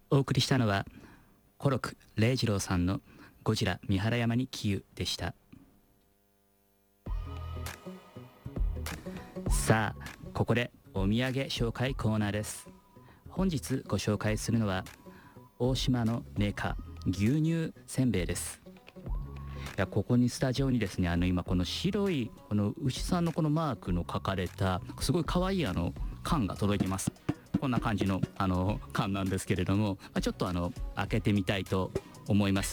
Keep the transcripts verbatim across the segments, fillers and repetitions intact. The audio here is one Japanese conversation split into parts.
お送りしたのはコロク礼二郎さんのゴジラ三原山に消ゆでした。さあここでお土産紹介コーナーです。本日ご紹介するのは大島のメーカー牛乳せんべいです。いやここにスタジオにですね、あの今この白いこの牛さんのこのマークの書かれたすごい可愛いあの缶が届いています。こんな感じのあの缶なんですけれども、ちょっとあの開けてみたいと思います。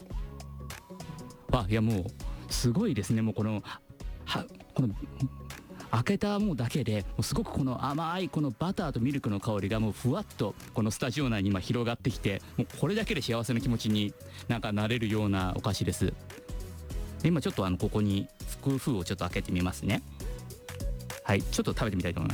あ、いやもうすごいですね。もうこのはこの開けたもうだけでもうすごくこの甘いこのバターとミルクの香りがもうふわっとこのスタジオ内に今広がってきて、もうこれだけで幸せな気持ちになんかなれるようなお菓子です。で今ちょっとあのここに福風をちょっと開けてみますね。はい、ちょっと食べてみたいと思います。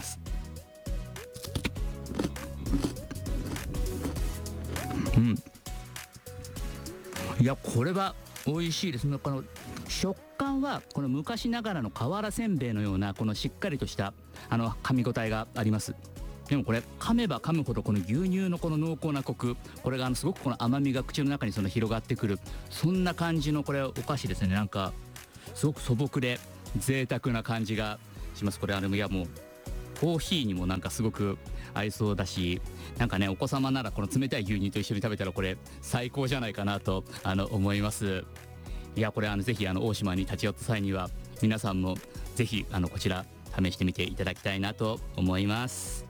うん、いやこれは美味しいですね。この食感はこの昔ながらの瓦せんべいのようなこのしっかりとしたあの噛み応えがあります。でもこれ噛めば噛むほどこの牛乳のこの濃厚なコク、これがあのすごくこの甘みが口の中にその広がってくる、そんな感じのこれお菓子ですね。なんかすごく素朴で贅沢な感じがします。これあのいやもうコーヒーにもなんかすごく合いそうだし、なんかねお子様ならこの冷たい牛乳と一緒に食べたらこれ最高じゃないかなとあの思います。いやこれあのぜひあの大島に立ち寄った際には皆さんもぜひあのこちら試してみていただきたいなと思います。